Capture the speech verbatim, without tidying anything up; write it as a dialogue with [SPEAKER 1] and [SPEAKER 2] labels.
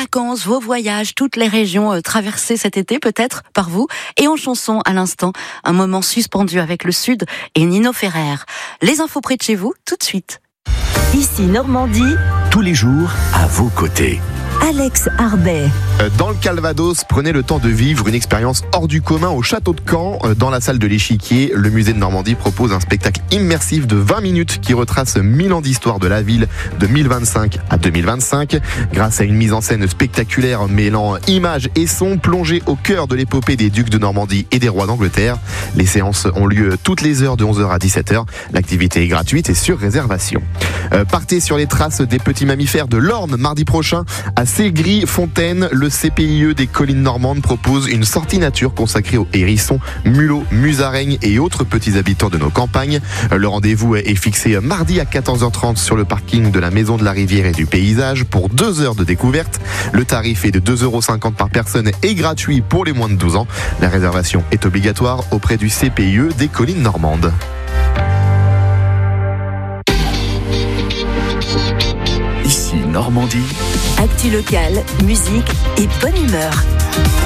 [SPEAKER 1] vacances, vos voyages, toutes les régions euh, traversées cet été peut-être par vous. Et en chanson à l'instant, un moment suspendu avec le Sud et Nino Ferrer. Les infos près de chez vous, tout de suite.
[SPEAKER 2] Ici Normandie,
[SPEAKER 3] tous les jours à vos côtés.
[SPEAKER 2] Alex Arbet.
[SPEAKER 4] Dans le Calvados, prenez le temps de vivre une expérience hors du commun au château de Caen. Dans la salle de l'Échiquier, le musée de Normandie propose un spectacle immersif de vingt minutes qui retrace mille ans d'histoire de la ville de mille vingt-cinq à deux mille vingt-cinq. Grâce à une mise en scène spectaculaire mêlant images et sons, plongée au cœur de l'épopée des ducs de Normandie et des rois d'Angleterre. Les séances ont lieu toutes les heures de onze heures à dix-sept heures. L'activité est gratuite et sur réservation. Euh, partez sur les traces des petits mammifères de l'Orne mardi prochain à Ségry-Fontaine. Le C P I E des collines normandes propose une sortie nature consacrée aux hérissons, mulots, musaraignes et autres petits habitants de nos campagnes. Le rendez-vous est fixé mardi à quatorze heures trente sur le parking de la Maison de la Rivière et du Paysage pour deux heures de découverte. Le tarif est de deux euros cinquante par personne et gratuit pour les moins de douze ans. La réservation est obligatoire auprès du C P I E des collines normandes.
[SPEAKER 3] Ici Normandie.
[SPEAKER 2] Actu locale, musique et bonne humeur.